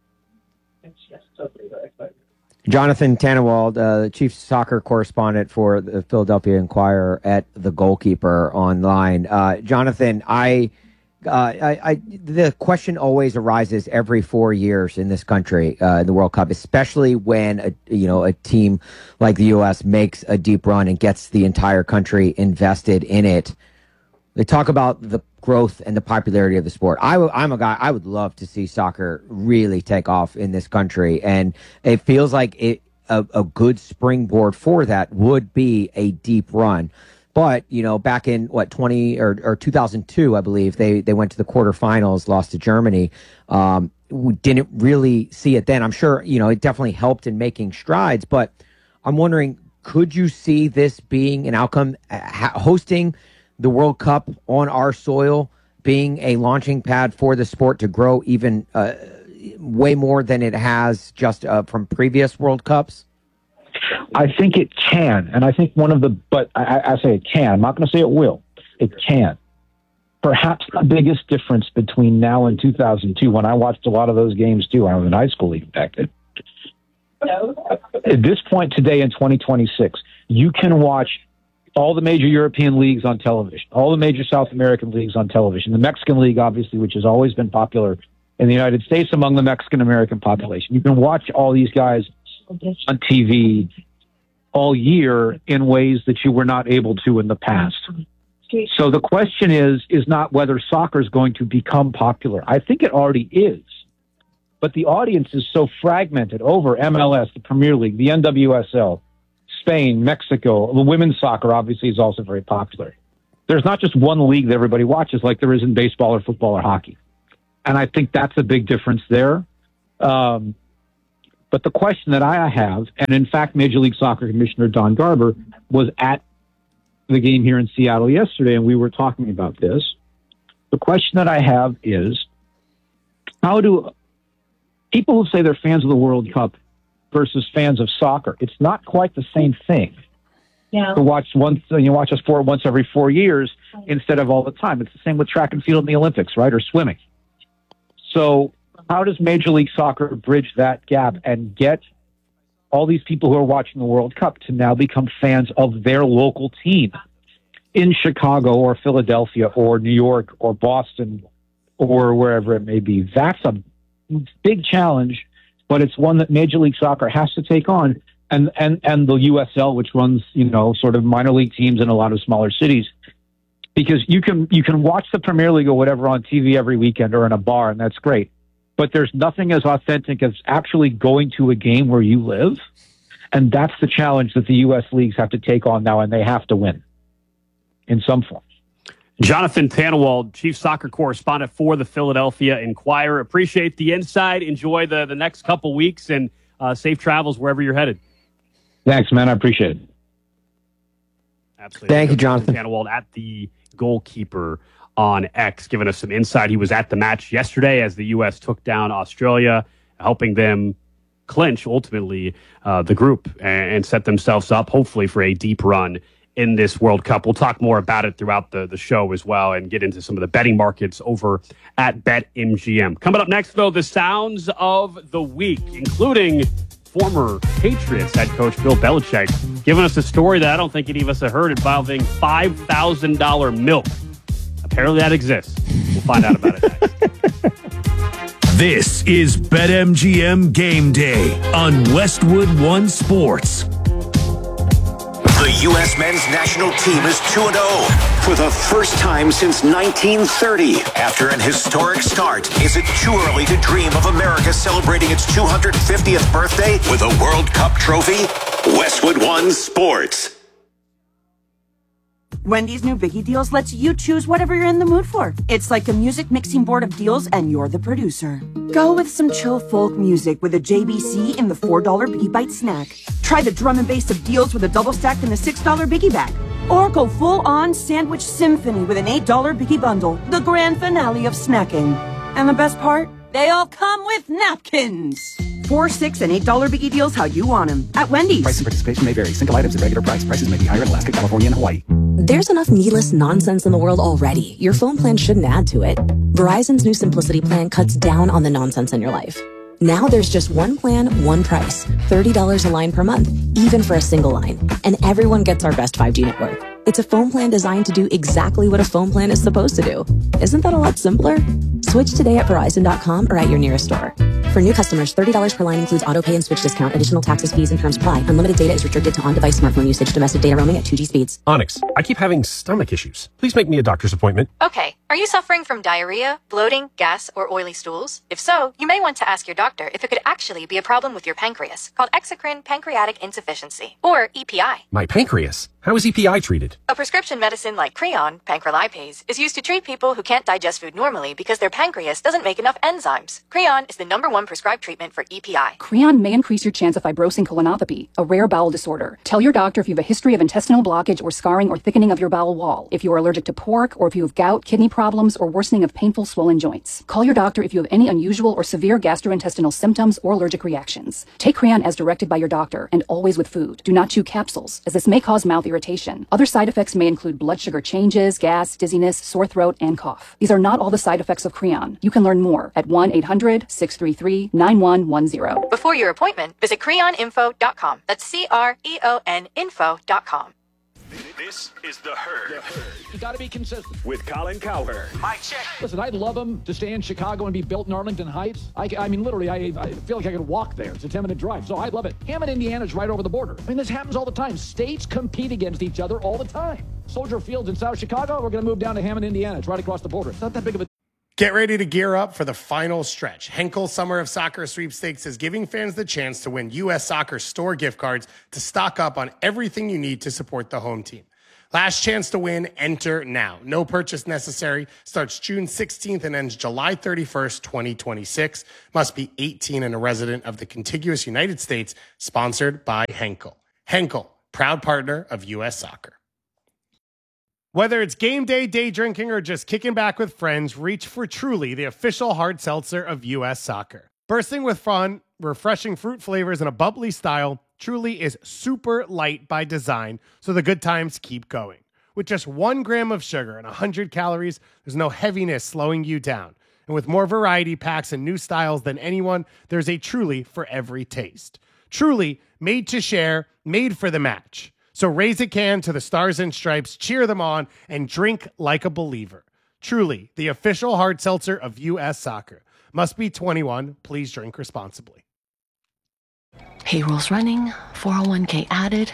Jonathan Tannenwald, uh, the chief soccer correspondent for the Philadelphia Inquirer at The Goalkeeper online. Uh, Jonathan, I, uh, I, I, the question always arises every four years in this country, uh, in the World Cup, especially when a, you know, a team like the U S makes a deep run and gets the entire country invested in it. They talk about the growth and the popularity of the sport. I w- I'm a guy, I would love to see soccer really take off in this country. And it feels like it, a, a good springboard for that would be a deep run. But, you know, back in, what, twenty or, or two thousand two, I believe, they, they went to the quarterfinals, lost to Germany. Um, we didn't really see it then. I'm sure, you know, it definitely helped in making strides. But I'm wondering, could you see this being an outcome, uh, hosting the World Cup on our soil being a launching pad for the sport to grow even uh, way more than it has just uh, from previous World Cups? I think it can. And I think one of the, but I, I say it can. I'm not going to say it will. It can. Perhaps the biggest difference between now and two thousand two, when I watched a lot of those games too, I was in high school even back then. At this point today in twenty twenty-six, you can watch all the major European leagues on television, all the major South American leagues on television, the Mexican League, obviously, which has always been popular in the United States among the Mexican-American population. You can watch all these guys on T V all year in ways that you were not able to in the past. So the question is, is not whether soccer is going to become popular. I think it already is. But the audience is so fragmented over M L S, the Premier League, the N W S L, Spain, Mexico. The women's soccer obviously is also very popular. There's not just one league that everybody watches like there is in baseball or football or hockey. And I think that's a big difference there. Um, but the question that I have, and in fact, Major League Soccer Commissioner Don Garber was at the game here in Seattle yesterday, and we were talking about this. The question that I have is, how do people who say they're fans of the World Cup versus fans of soccer, it's not quite the same thing. Yeah. To watch once, you watch a sport once every four years instead of all the time. It's the same with track and field in the Olympics, right, or swimming. So how does Major League Soccer bridge that gap and get all these people who are watching the World Cup to now become fans of their local team in Chicago or Philadelphia or New York or Boston or wherever it may be? That's a big challenge, but it's one that Major League Soccer has to take on. And, and, and the U S L, which runs, you know, sort of minor league teams in a lot of smaller cities, because you can, you can watch the Premier League or whatever on T V every weekend or in a bar, and that's great. But there's nothing as authentic as actually going to a game where you live. And that's the challenge that the U S leagues have to take on now, and they have to win in some form. Jonathan Tannenwald, chief soccer correspondent for the Philadelphia Inquirer. Appreciate the insight. Enjoy the, the next couple weeks, and uh, safe travels wherever you're headed. Thanks, man. I appreciate it. Absolutely. Thank you, Jonathan. Tannenwald at the goalkeeper on X, giving us some insight. He was at the match yesterday as the U S took down Australia, helping them clinch, ultimately, uh, the group and, and set themselves up, hopefully, for a deep run in this World Cup. We'll talk more about it throughout the, the show as well and get into some of the betting markets over at BetMGM. Coming up next, though, the sounds of the week, including former Patriots head coach Bill Belichick, giving us a story that I don't think any of us have heard involving five thousand dollars milk. Apparently that exists. We'll find out about it next. This is BetMGM Game Day on Westwood One Sports. The U S men's national team is two and oh for the first time since nineteen thirty. After an historic start, is it too early to dream of America celebrating its two hundred fiftieth birthday with a World Cup trophy? Westwood One Sports. Wendy's new Biggie Deals lets you choose whatever you're in the mood for. It's like a music mixing board of deals, and you're the producer. Go with some chill folk music with a J B C in the four dollar Biggie Bite snack. Try the drum and bass of deals with a double stack in the six dollar Biggie Bag. Or go full-on sandwich symphony with an eight dollar Biggie Bundle, the grand finale of snacking. And the best part? They all come with napkins. Four, six, and eight dollar Biggie Deals how you want them at Wendy's. Price and participation may vary. Single items at regular price. Prices may be higher in Alaska, California, and Hawaii. There's enough needless nonsense in the world already. Your phone plan shouldn't add to it. Verizon's new Simplicity plan cuts down on the nonsense in your life. Now there's just one plan, one price. thirty dollars a line per month, even for a single line. And everyone gets our best five G network. It's a phone plan designed to do exactly what a phone plan is supposed to do. Isn't that a lot simpler? Switch today at Verizon dot com or at your nearest store. For new customers, thirty dollars per line includes auto pay and switch discount. Additional taxes, fees, and terms apply. Unlimited data is restricted to on-device smartphone usage. Domestic data roaming at two G speeds. Onyx, I keep having stomach issues. Please make me a doctor's appointment. Okay. Are you suffering from diarrhea, bloating, gas, or oily stools? If so, you may want to ask your doctor if it could actually be a problem with your pancreas, called exocrine pancreatic insufficiency, or E P I. My pancreas? How is E P I treated? A prescription medicine like Creon, pancrelipase, is used to treat people who can't digest food normally because their pancreas doesn't make enough enzymes. Creon is the number one prescribed treatment for E P I. Creon may increase your chance of fibrosing colonopathy, a rare bowel disorder. Tell your doctor if you have a history of intestinal blockage or scarring or thickening of your bowel wall, if you are allergic to pork, or if you have gout, kidney problems, or worsening of painful swollen joints. Call your doctor if you have any unusual or severe gastrointestinal symptoms or allergic reactions. Take Creon as directed by your doctor, and always with food. Do not chew capsules, as this may cause mouth irritation. Other side effects may include blood sugar changes, gas, dizziness, sore throat, and cough. These are not all the side effects of Creon. You can learn more at one eight hundred, six three three, nine one one zero. Before your appointment, visit creon info dot com. That's C R E O N info dot com. This is The Herd. The Herd. You got to be consistent. With Colin Cowherd. Mike check. Listen, I'd love him to stay in Chicago and be built in Arlington Heights. I, I mean, literally, I, I feel like I could walk there. It's a ten-minute drive, so I'd love it. Hammond, Indiana's right over the border. I mean, this happens all the time. States compete against each other all the time. Soldier Field's in South Chicago. We're going to move down to Hammond, Indiana. It's right across the border. It's not that big of a... Get ready to gear up for the final stretch. Henkel Summer of Soccer Sweepstakes is giving fans the chance to win U S Soccer store gift cards to stock up on everything you need to support the home team. Last chance to win, enter now. No purchase necessary. Starts June sixteenth and ends July thirty-first, twenty twenty-six. Must be eighteen and a resident of the contiguous United States. Sponsored by Henkel. Henkel, proud partner of U S Soccer. Whether it's game day, day drinking, or just kicking back with friends, reach for Truly, the official hard seltzer of U S Soccer. Bursting with fun, refreshing fruit flavors, and a bubbly style, Truly is super light by design, so the good times keep going. With just one gram of sugar and one hundred calories, there's no heaviness slowing you down. And with more variety packs and new styles than anyone, there's a Truly for every taste. Truly, made to share, made for the match. So raise a can to the Stars and Stripes, cheer them on, and drink like a believer. Truly, the official hard seltzer of U S Soccer. Must be twenty-one. Please drink responsibly. Payroll's running, four oh one k added.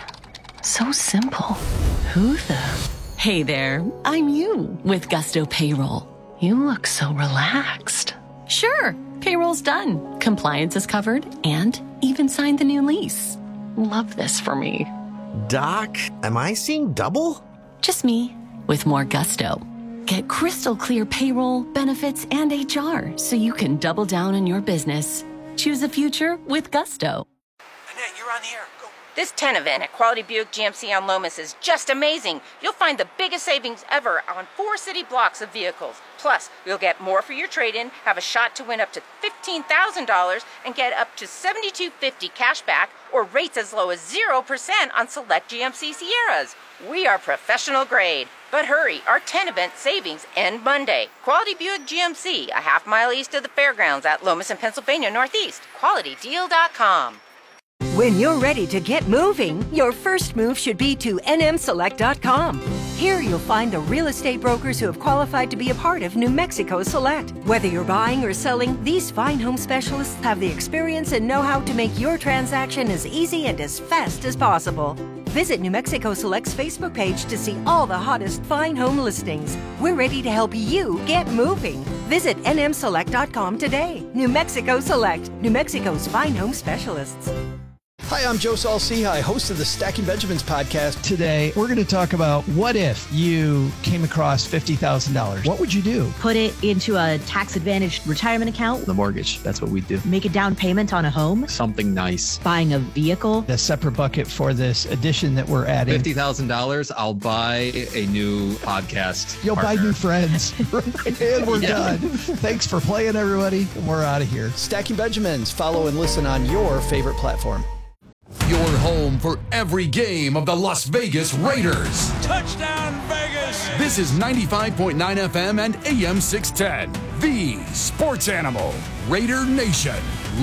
So simple. Who the? Hey there, I'm you with Gusto Payroll. You look so relaxed. Sure, payroll's done. Compliance is covered and even signed the new lease. Love this for me. Doc, am I seeing double? Just me, with more gusto. Get crystal clear payroll, benefits, and H R so you can double down on your business. Choose a future with gusto. Annette, you're on the air. Go. This ten event at Quality Buick G M C on Lomas is just amazing. You'll find the biggest savings ever on four city blocks of vehicles. Plus, you'll get more for your trade-in, have a shot to win up to fifteen thousand dollars, and get up to seventy-two fifty cash back or rates as low as zero percent on select G M C Sierras. We are professional grade. But hurry, our ten event savings end Monday. Quality Buick G M C, a half mile east of the fairgrounds at Lomas and Pennsylvania Northeast. quality deal dot com. When you're ready to get moving, your first move should be to N M select dot com. Here you'll find the real estate brokers who have qualified to be a part of New Mexico Select. Whether you're buying or selling, these fine home specialists have the experience and know-how to make your transaction as easy and as fast as possible. Visit New Mexico Select's Facebook page to see all the hottest fine home listings. We're ready to help you get moving. Visit N M select dot com today. New Mexico Select, New Mexico's fine home specialists. Hi, I'm Joe Saul-Sehy, host of the Stacking Benjamins podcast. Today, we're going to talk about what if you came across fifty thousand dollars? What would you do? Put it into a tax-advantaged retirement account. The mortgage, that's what we do. Make a down payment on a home. Something nice. Buying a vehicle. A separate bucket for this addition that we're adding. fifty thousand dollars, I'll buy a new podcast You'll partner. buy new friends. And we're Yeah. done. Thanks for playing, everybody. We're out of here. Stacking Benjamins. Follow and listen on your favorite platform. Your home for every game of the Las Vegas Raiders. Touchdown, Vegas! This is ninety-five point nine F M and A M six ten. The Sports Animal. Raider Nation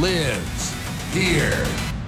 lives here.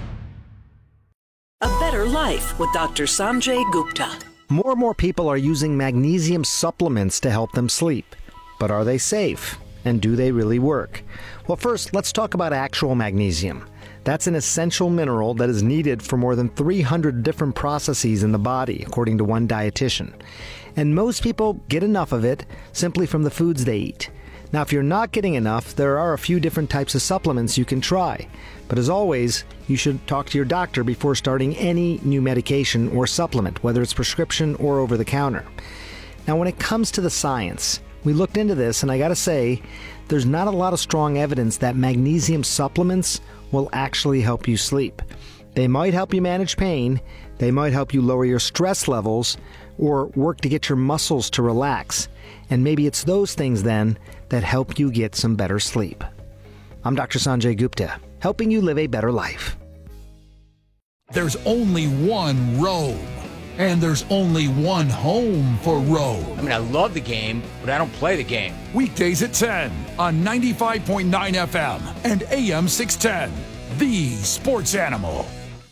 A better life with Doctor Sanjay Gupta. More and more people are using magnesium supplements to help them sleep. But are they safe? And do they really work? Well, first, let's talk about actual magnesium. That's an essential mineral that is needed for more than three hundred different processes in the body, according to one dietitian. And most people get enough of it simply from the foods they eat. Now, if you're not getting enough, there are a few different types of supplements you can try. But as always, you should talk to your doctor before starting any new medication or supplement, whether it's prescription or over the counter. Now, when it comes to the science, we looked into this, and I gotta say, there's not a lot of strong evidence that magnesium supplements will actually help you sleep. They might help you manage pain, they might help you lower your stress levels, or work to get your muscles to relax. And maybe it's those things then that help you get some better sleep. I'm Doctor Sanjay Gupta, helping you live a better life. There's only one Rome, and there's only one home for Rome. I mean, I love the game, but I don't play the game. Weekdays at ten on ninety-five point nine F M and A M six ten. The Sports Animal.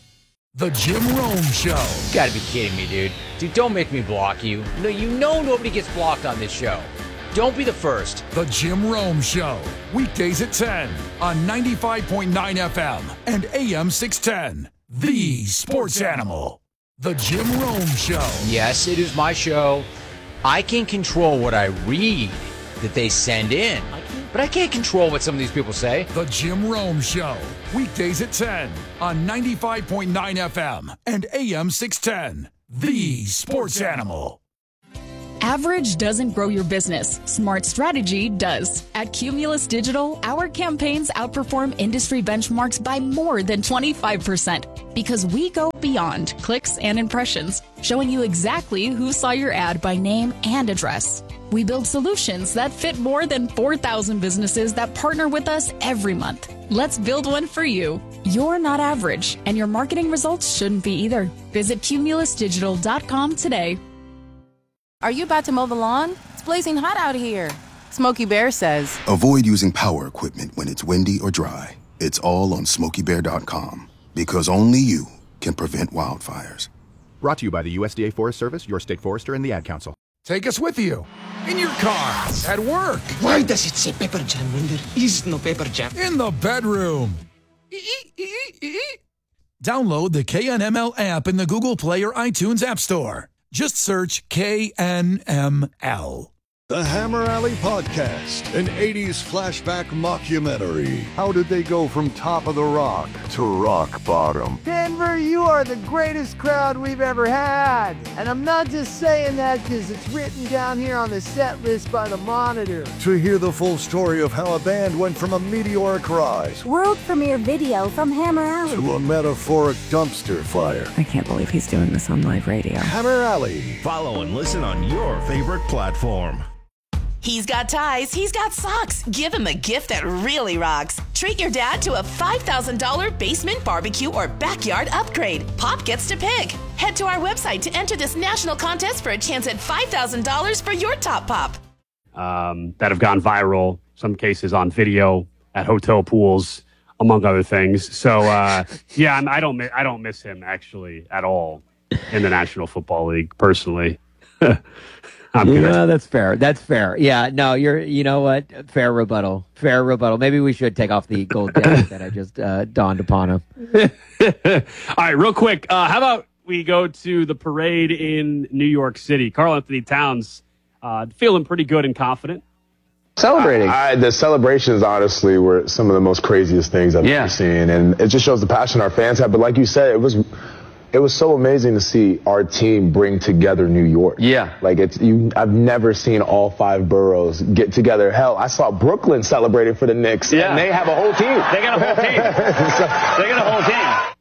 The Jim Rome Show. You gotta be kidding me, dude. Dude, don't make me block you. No, you know nobody gets blocked on this show. Don't be the first. The Jim Rome Show. Weekdays at ten on ninety-five point nine F M and A M six ten. The Sports Animal. The Jim Rome Show. Yes, it is my show. I can control what I read that they send in. But I can't control what some of these people say. The Jim Rome Show. Weekdays at ten on ninety-five point nine F M and A M six ten. The Sports Animal. Average doesn't grow your business. Smart strategy does. At Cumulus Digital, our campaigns outperform industry benchmarks by more than twenty-five percent because we go beyond clicks and impressions, showing you exactly who saw your ad by name and address. We build solutions that fit more than four thousand businesses that partner with us every month. Let's build one for you. You're not average, and your marketing results shouldn't be either. Visit cumulus digital dot com today. Are you about to mow the lawn? It's blazing hot out here. Smokey Bear says, avoid using power equipment when it's windy or dry. It's all on smokey bear dot com because only you can prevent wildfires. Brought to you by the U S D A Forest Service, your state forester, and the Ad Council. Take us with you. In your car. At work. Why does it say Pepper Jam when there is no Pepper Jam? In the bedroom. Download the K N M L app in the Google Play or iTunes App Store. Just search K N M L. The Hammer Alley Podcast, an eighties flashback mockumentary. How did they go from top of the rock to rock bottom? Denver, you are the greatest crowd we've ever had. And I'm not just saying that because it's written down here on the set list by the Monitor. To hear the full story of how a band went from a meteoric rise, world premiere video from Hammer Alley, to a metaphoric dumpster fire. I can't believe he's doing this on live radio. Hammer Alley. Follow and listen on your favorite platform. He's got ties, he's got socks. Give him a gift that really rocks. Treat your dad to a five thousand dollars basement, barbecue, or backyard upgrade. Pop gets to pick. Head to our website to enter this national contest for a chance at five thousand dollars for your top pop. Um, that have gone viral, some cases on video at hotel pools, among other things. So, uh, yeah, I'm, I don't, I don't miss him actually at all in the National Football League personally. I'm good. No, that's fair. That's fair. Yeah, no, you're, you know what? Fair rebuttal. Fair rebuttal. Maybe we should take off the gold jacket that I just uh, donned upon him. All right, real quick. Uh, how about we go to the parade in New York City? Karl-Anthony Towns uh, feeling pretty good and confident. Celebrating. I, I, the celebrations, honestly, were some of the most craziest things I've yeah. ever seen. And it just shows the passion our fans have. But like you said, it was... It was so amazing to see our team bring together New York. Yeah. Like, it's you. I've never seen all five boroughs get together. Hell, I saw Brooklyn celebrating for the Knicks, yeah. and they have a whole team. They got a whole team. so, they got a whole team.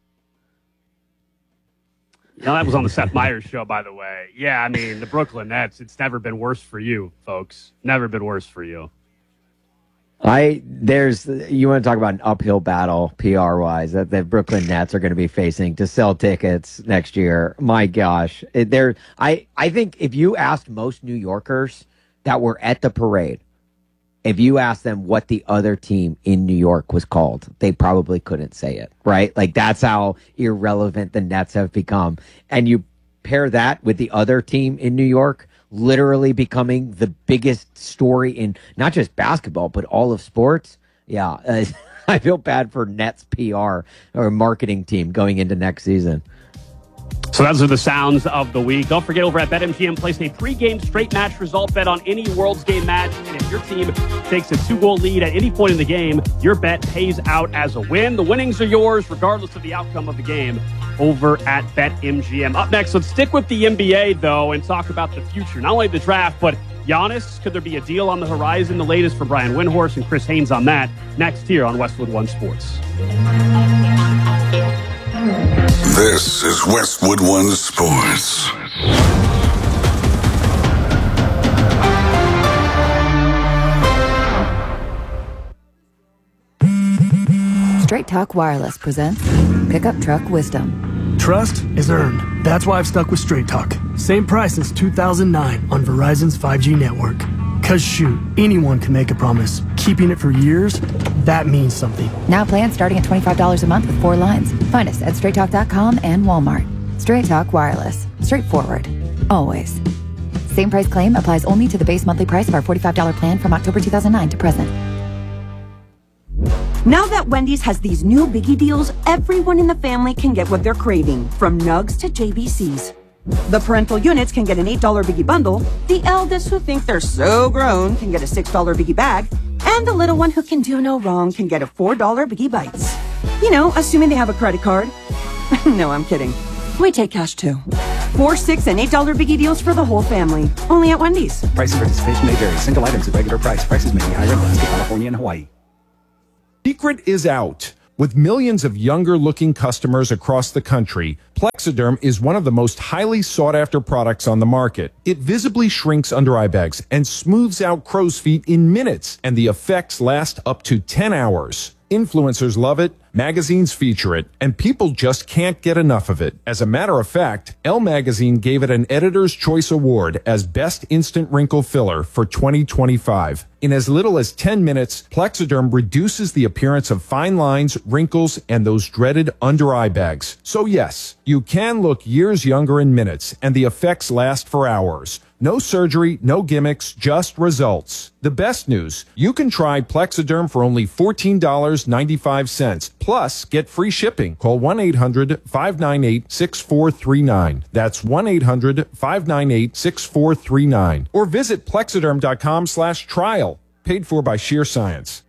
Now, that was on the Seth Meyers show, by the way. Yeah, I mean, the Brooklyn Nets, it's never been worse for you, folks. Never been worse for you. I there's you want to talk about an uphill battle P R wise that the Brooklyn Nets are going to be facing to sell tickets next year. My gosh, there I I think if you asked most New Yorkers that were at the parade, if you asked them what the other team in New York was called, they probably couldn't say it, right? Like that's how irrelevant the Nets have become. And you pair that with the other team in New York literally becoming the biggest story in not just basketball, but all of sports. Yeah, uh, I feel bad for Nets P R or marketing team going into next season. So those are the sounds of the week. Don't forget, over at BetMGM, place a pregame straight match result bet on any World's Game match. And if your team takes a two-goal lead at any point in the game, your bet pays out as a win. The winnings are yours, regardless of the outcome of the game, over at BetMGM. Up next, let's stick with the N B A, though, and talk about the future. Not only the draft, but Giannis. Could there be a deal on the horizon? The latest from Brian Windhorst and Chris Haynes on that. Next here on Westwood One Sports. This is Westwood One Sports. Straight Talk Wireless presents Pickup Truck Wisdom. Trust is earned. That's why I've stuck with Straight Talk. Same price since two thousand nine on Verizon's five G network. Cause shoot, anyone can make a promise. Keeping it for years, That means something. Now plans starting at twenty-five dollars a month with four lines. Find us at straight talk dot com and Walmart. Straight Talk Wireless. Straightforward. Always. Same price claim applies only to the base monthly price of our forty-five dollars plan from October two thousand nine to present. Now that Wendy's has these new biggie deals, everyone in the family can get what they're craving, from nugs to J B Cs. The parental units can get an eight dollar biggie bundle, the eldest who think they're so grown can get a six dollar biggie bag, and the little one who can do no wrong can get a four dollar biggie bites. You know, assuming they have a credit card. No, I'm kidding. We take cash too. Four, six, and eight dollar biggie deals for the whole family. Only at Wendy's. Price and participation may vary. Single items at regular price. Prices may be higher in Alaska, California, and Hawaii. Secret is out. With millions of younger-looking customers across the country, Plexiderm is one of the most highly sought-after products on the market. It visibly shrinks under eye bags and smooths out crow's feet in minutes, and the effects last up to ten hours. Influencers love it, magazines feature it, and people just can't get enough of it. As a matter of fact, Elle Magazine gave it an Editor's Choice Award as Best Instant Wrinkle Filler for twenty twenty-five. In as little as ten minutes, Plexiderm reduces the appearance of fine lines, wrinkles, and those dreaded under-eye bags. So yes, you can look years younger in minutes, and the effects last for hours. No surgery, no gimmicks, just results. The best news, you can try Plexiderm for only fourteen dollars and ninety-five cents. Plus, get free shipping. Call one eight hundred, five nine eight, six four three nine. That's one eight hundred, five nine eight, six four three nine. Or visit plexiderm.com slash trial. Paid for by Sheer Science.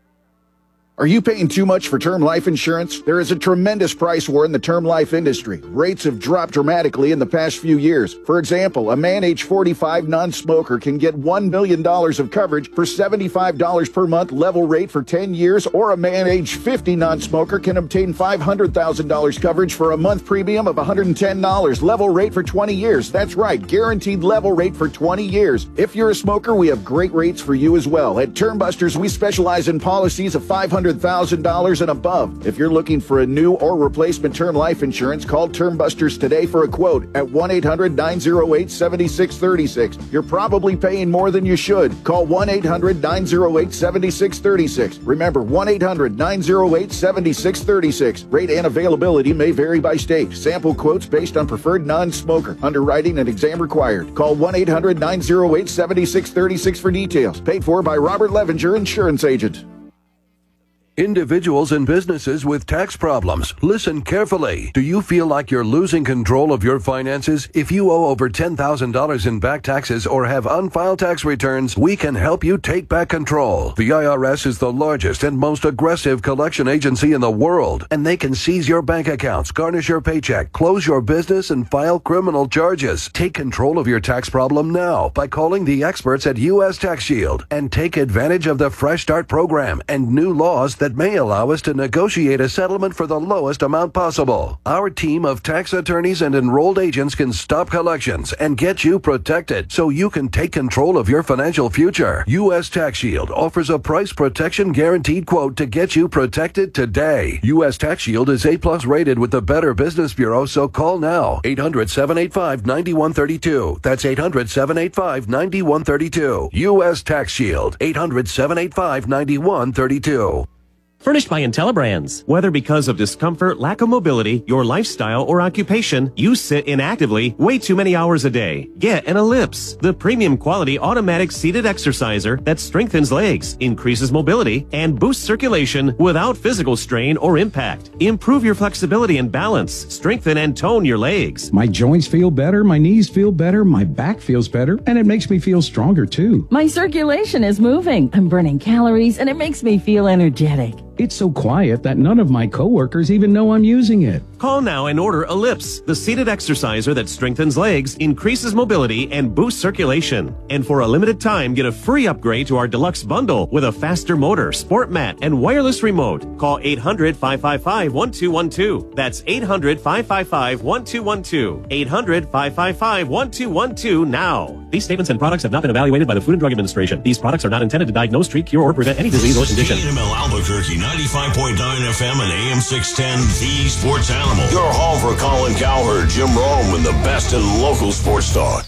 Are you paying too much for term life insurance? There is a tremendous price war in the term life industry. Rates have dropped dramatically in the past few years. For example, a man age forty-five non-smoker can get one million dollars of coverage for seventy-five dollars per month level rate for ten years, or a man age fifty non-smoker can obtain five hundred thousand dollars coverage for a month premium of one hundred ten dollars level rate for twenty years. That's right, guaranteed level rate for twenty years. If you're a smoker, we have great rates for you as well. At Term Busters, we specialize in policies of five hundred thousand dollars and above. If you're looking for a new or replacement term life insurance, call Term Busters today for a quote at one eight hundred, nine oh eight, seven six three six. You're probably paying more than you should. Call one eight hundred, nine oh eight, seven six three six. Remember, one eight hundred, nine oh eight, seven six three six. Rate and availability may vary by state. Sample quotes based on preferred non-smoker. Underwriting and exam required. Call one eight hundred, nine oh eight, seven six three six for details. Paid for by Robert Levenger, Insurance Agent. Individuals and businesses with tax problems, listen carefully. Do you feel like you're losing control of your finances? If you owe over ten thousand dollars in back taxes or have unfiled tax returns, we can help you take back control. The I R S is the largest and most aggressive collection agency in the world, and they can seize your bank accounts, garnish your paycheck, close your business, and file criminal charges. Take control of your tax problem now by calling the experts at U S Tax Shield and take advantage of the Fresh Start program and new laws that may allow us to negotiate a settlement for the lowest amount possible. Our team of tax attorneys and enrolled agents can stop collections and get you protected so you can take control of your financial future. U S Tax Shield offers a price protection guaranteed quote to get you protected today. U S Tax Shield is A plus rated with the Better Business Bureau, so call now. eight hundred, seven eight five, nine one three two. That's eight hundred, seven eight five, nine one three two. U S Tax Shield. eight hundred, seven eight five, nine one three two. Furnished by IntelliBrands. Whether because of discomfort, lack of mobility, your lifestyle, or occupation, you sit inactively way too many hours a day. Get an Ellipse, the premium quality automatic seated exerciser that strengthens legs, increases mobility, and boosts circulation without physical strain or impact. Improve your flexibility and balance, strengthen and tone your legs. My joints feel better, my knees feel better, my back feels better, and it makes me feel stronger too. My circulation is moving. I'm burning calories, and it makes me feel energetic. It's so quiet that none of my coworkers even know I'm using it. Call now and order Ellipse, the seated exerciser that strengthens legs, increases mobility, and boosts circulation. And for a limited time, get a free upgrade to our deluxe bundle with a faster motor, sport mat, and wireless remote. Call eight hundred, five five five, one two one two. That's eight hundred, five five five, one two one two. eight hundred, five five five, one two one two now. These statements and products have not been evaluated by the Food and Drug Administration. These products are not intended to diagnose, treat, cure, or prevent any disease or condition. K M L Albuquerque, ninety-five point nine F M and A M six ten, The Sports Animal. Your home for Colin Cowherd, Jim Rome, and the best in local sports talk.